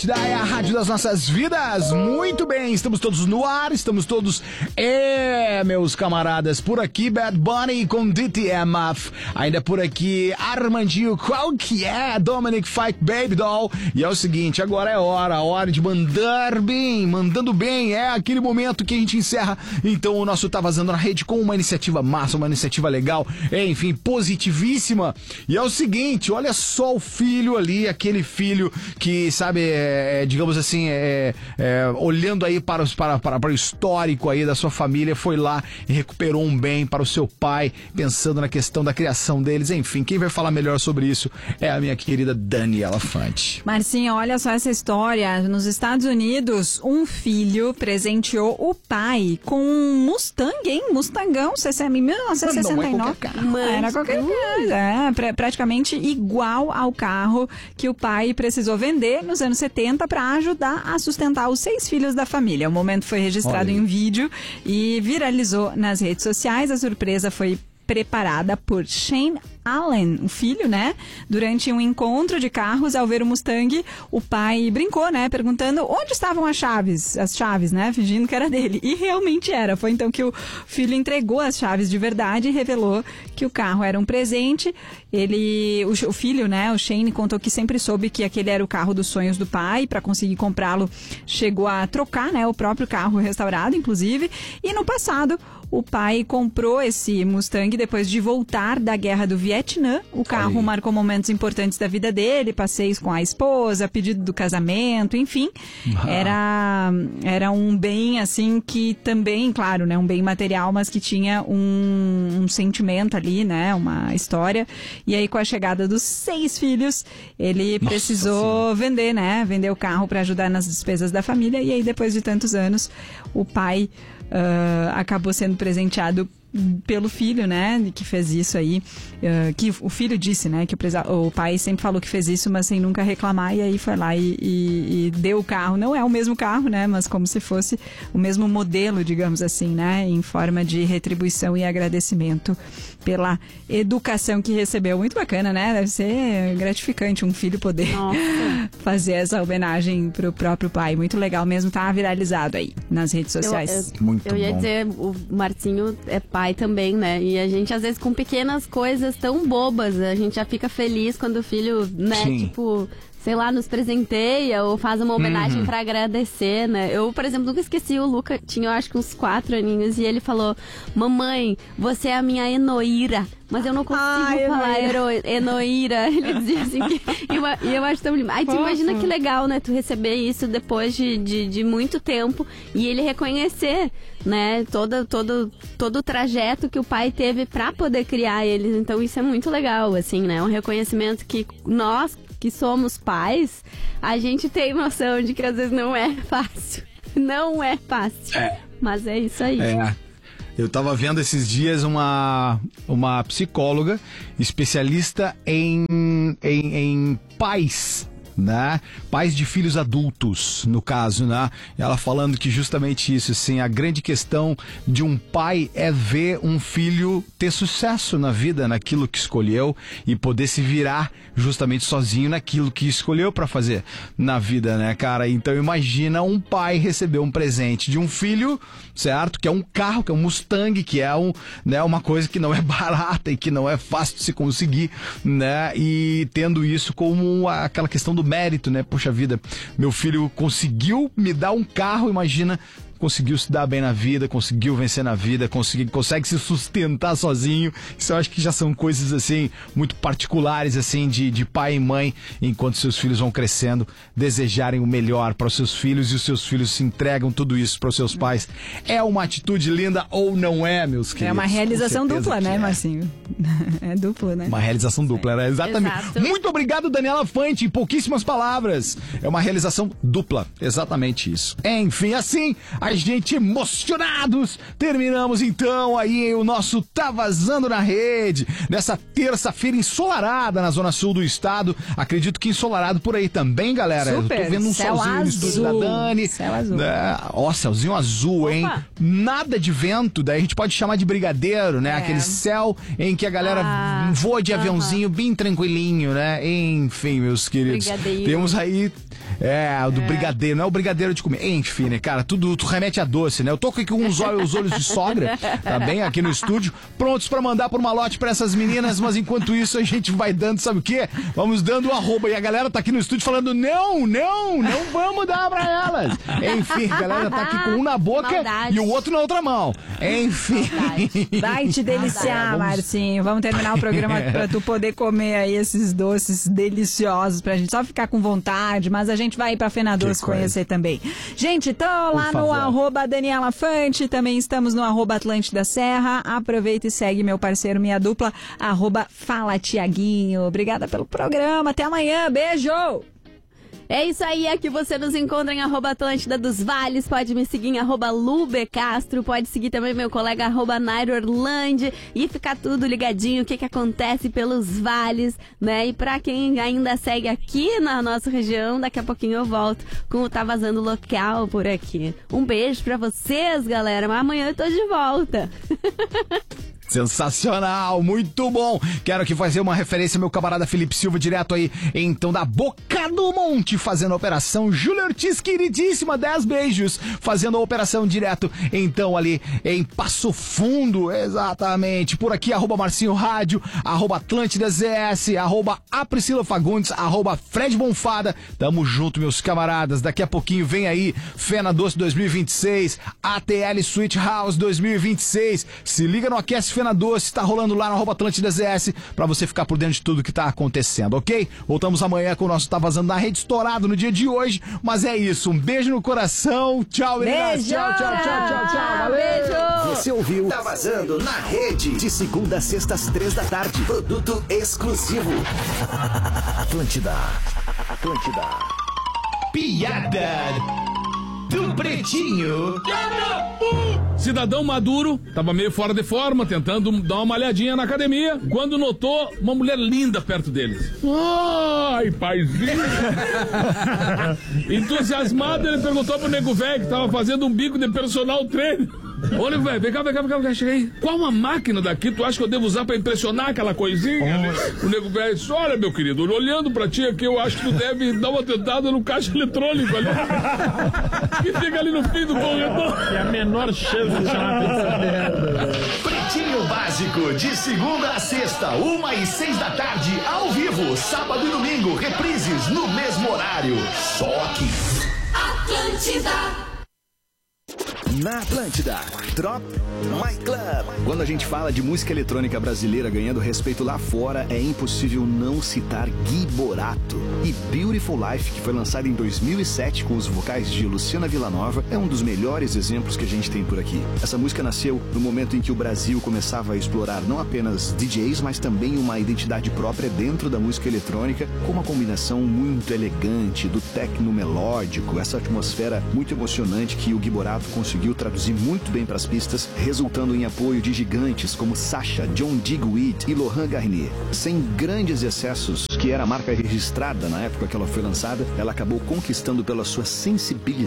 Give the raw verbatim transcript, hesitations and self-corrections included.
Atlântida é a rádio das nossas vidas. Muito bem, estamos todos no ar, estamos todos, é, meus camaradas, por aqui Bad Bunny com D T M F, ainda por aqui Armandinho, qual que é? Dominic Fike Baby Doll. E é o seguinte, agora é hora, a hora de mandar bem, mandando bem, é aquele momento que a gente encerra, então o nosso Tá Vazando na Rede com uma iniciativa massa, uma iniciativa legal, é, enfim, positivíssima. E é o seguinte, olha só o filho ali, aquele filho que, sabe, é, é, digamos assim, é, é, olhando aí para, os, para, para, para o histórico aí da sua família, foi lá e recuperou um bem para o seu pai, pensando na questão da criação deles. Enfim, quem vai falar melhor sobre isso é a minha querida Daniela Fante. Marcinho, olha só essa história. Nos Estados Unidos, um filho presenteou o pai com um Mustang, hein? Mustangão, mil novecentos e sessenta e nove. Não é qualquer carro. Era qualquer coisa. É, pra, praticamente igual ao carro que o pai precisou vender nos anos setenta para ajudar a sustentar os seis filhos da família. O momento foi registrado em vídeo e viralizou nas redes sociais. A surpresa foi preparada por Shane Allen, o filho, né? Durante um encontro de carros, ao ver o Mustang, o pai brincou, né? Perguntando onde estavam as chaves, as chaves, né? Fingindo que era dele. E realmente era. Foi então que o filho entregou as chaves de verdade e revelou que o carro era um presente. Ele, o, o filho, né? O Shane contou que sempre soube que aquele era o carro dos sonhos do pai. Para conseguir comprá-lo, chegou a trocar, né? O próprio carro restaurado, inclusive. E no passado, o pai comprou esse Mustang depois de voltar da guerra do Vietnã. O carro Aí. marcou momentos importantes da vida dele, passeios com a esposa, pedido do casamento, enfim. Ah. Era, era um bem, assim, que também, claro, né, um bem material, mas que tinha um, um sentimento ali, né, uma história. E aí, com a chegada dos seis filhos, ele Nossa precisou senhora. vender, né, vender o carro para ajudar nas despesas da família. E aí, depois de tantos anos, o pai Uh, acabou sendo presenteado pelo filho, né, que fez isso aí, uh, que o filho disse, né, que o, presa- o pai sempre falou que fez isso, mas sem nunca reclamar, e aí foi lá e, e, e deu o carro. Não é o mesmo carro, né, mas como se fosse o mesmo modelo, digamos assim, né, em forma de retribuição e agradecimento pela educação que recebeu. Muito bacana, né, deve ser gratificante um filho poder fazer essa homenagem pro próprio pai. Muito legal mesmo, tá viralizado aí nas redes sociais. Eu, eu, Muito eu ia bom. dizer, o Marcinho é pai também, né? E a gente, às vezes, com pequenas coisas tão bobas, a gente já fica feliz quando o filho, né, Sim. tipo, sei lá, nos presenteia ou faz uma homenagem uhum. pra agradecer, né? Eu, por exemplo, nunca esqueci, o Luca tinha, eu acho que uns quatro aninhos, e ele falou: mamãe, você é a minha Enoíra. Mas eu não consigo Ai, falar Enoíra. ero, Enoíra. Ele dizia assim que... E eu, e eu acho tão lindo. Ai, tu imagina que legal, né? Tu receber isso depois de, de, de muito tempo e ele reconhecer, né? Todo, todo, todo o trajeto que o pai teve pra poder criar eles. Então isso é muito legal, assim, né? Um reconhecimento que nós, que somos pais, a gente tem noção de que às vezes não é fácil. Não é fácil. É. Mas é isso aí. É. Eu tava vendo esses dias uma, uma psicóloga especialista em, em, em pais, né? Pais de filhos adultos, no caso, né? Ela falando que justamente isso, assim, a grande questão de um pai é ver um filho ter sucesso na vida, naquilo que escolheu, e poder se virar justamente sozinho naquilo que escolheu pra fazer na vida, né, cara? Então imagina um pai receber um presente de um filho, certo? Que é um carro, que é um Mustang, que é um, né, uma coisa que não é barata e que não é fácil de se conseguir, né? E tendo isso como aquela questão do mérito, né? Poxa vida, meu filho conseguiu me dar um carro, imagina, conseguiu se dar bem na vida, conseguiu vencer na vida, consegui, consegue se sustentar sozinho. Isso eu acho que já são coisas, assim, muito particulares, assim, de, de pai e mãe, enquanto seus filhos vão crescendo, desejarem o melhor para os seus filhos, e os seus filhos se entregam tudo isso para os seus pais. É uma atitude linda ou não é, meus queridos? É uma realização dupla, né, é. Marcinho? É dupla, né? Uma realização dupla, né? Exatamente. Exato. Muito obrigado, Daniela Fante, em pouquíssimas palavras. É uma realização dupla, exatamente isso. Enfim, assim, a gente emocionados, terminamos então aí o nosso Tá Vazando na Rede, nessa terça-feira ensolarada na zona sul do estado. Acredito que ensolarado por aí também, galera. Super. Eu tô vendo um Céu solzinho no estúdio da azul. Dani. Céu azul. É, ó, céuzinho azul, hein? Opa. Nada de vento, daí a gente pode chamar de brigadeiro, né? É. Aquele céu em que a galera Ah, voa de aham. aviãozinho bem tranquilinho, né? Enfim, meus queridos. Brigadeiro. Temos aí É, o do é. brigadeiro, não é o brigadeiro de comer. Enfim, né, cara, tudo, tudo remete a doce, né? Eu tô aqui com os olhos, os olhos de sogra, tá bem, aqui no estúdio, prontos pra mandar por malote pra essas meninas, mas enquanto isso a gente vai dando, sabe o quê? Vamos dando o arroba, e a galera tá aqui no estúdio falando, não, não, não vamos dar pra elas. Enfim, a galera tá aqui com um na boca Maldade. E o outro na outra mão. Enfim. Maldade. Vai te deliciar, vamos... Marcinho. Vamos terminar o programa é. pra tu poder comer aí esses doces deliciosos pra gente só ficar com vontade, mas a gente vai ir pra Fena Doce conhecer também. Gente, tô lá Por no favor. arroba Daniela Fante, também estamos no arroba Atlântida Serra. Aproveita e segue meu parceiro, minha dupla, arroba Fala Tiaguinho. Obrigada pelo programa. Até amanhã. Beijo! É isso aí, aqui você nos encontra em arroba Atlântida dos Vales, pode me seguir em arroba Lube Castro, pode seguir também meu colega arroba Nairo Orlandi e ficar tudo ligadinho, o que que acontece pelos vales, né? E pra quem ainda segue aqui na nossa região, daqui a pouquinho eu volto com o Tá Vazando Local por aqui. Um beijo pra vocês, galera, mas amanhã eu tô de volta. Sensacional, muito bom. Quero aqui fazer uma referência ao meu camarada Felipe Silva, direto aí, então, da Boca do Monte, fazendo a operação. Júlia Ortiz, queridíssima, dez beijos, fazendo a operação direto, então, ali em Passo Fundo, exatamente. Por aqui, arroba Marcinho Rádio, arroba Atlântida Z S, arroba A Priscila Fagundes, arroba Fred Bonfada. Tamo junto, meus camaradas. Daqui a pouquinho vem aí Fena Doce dois mil e vinte e seis, A T L Switch House dois mil e vinte e seis. Se liga no Aquece Fena Doce, tá rolando lá no arroba Atlântida Z S pra você ficar por dentro de tudo que tá acontecendo, ok? Voltamos amanhã com o nosso Tá Vazando na Rede, estourado no dia de hoje, mas é isso, um beijo no coração, tchau, meninas, tchau, tchau, tchau, tchau, tchau, valeu! Beijo! Você ouviu Tá Vazando na Rede, de segunda a sexta às três da tarde, produto exclusivo. Atlântida, Atlântida. Piada do Pretinho. Cidadão Maduro tava meio fora de forma, tentando dar uma malhadinha na academia, quando notou uma mulher linda perto deles. Ai, paizinho! Entusiasmado, ele perguntou pro nego velho que tava fazendo um bico de personal trainer. Ô, nego velho, vem cá, vem cá, vem cá, vem cá, chega aí. Qual uma máquina daqui tu acha que eu devo usar pra impressionar aquela coisinha? Oh. O nego velho disse, olha, meu querido, olhando pra ti aqui, eu acho que tu deve dar uma tentada no caixa eletrônico ali. Que fica ali no fim do corredor. É a menor chance de chamar essa merda. Pretinho Básico, de segunda a sexta, uma e seis da tarde, ao vivo, sábado e domingo, reprises no mesmo horário. Só aqui. Atlântida. Na Atlântida, Drop My Club. Quando a gente fala de música eletrônica brasileira ganhando respeito lá fora, é impossível não citar Gui Borato. E Beautiful Life, que foi lançado em dois mil e sete com os vocais de Luciana Villanova, é um dos melhores exemplos que a gente tem por aqui. Essa música nasceu no momento em que o Brasil começava a explorar não apenas D Js, mas também uma identidade própria dentro da música eletrônica, com uma combinação muito elegante do techno melódico, essa atmosfera muito emocionante que o Gui Borato conseguiu traduzir muito bem para as pistas, resultando em apoio de gigantes como Sasha, John Digweed e Laurent Garnier. Sem grandes excessos, que era a marca registrada na época que ela foi lançada, ela acabou conquistando pela sua sensibilidade